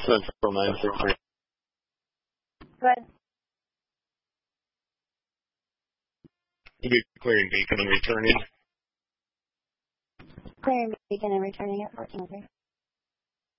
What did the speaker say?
Central 933. Good. You'll be clearing Beacon and returning. Clearing Beacon and returning at 1403.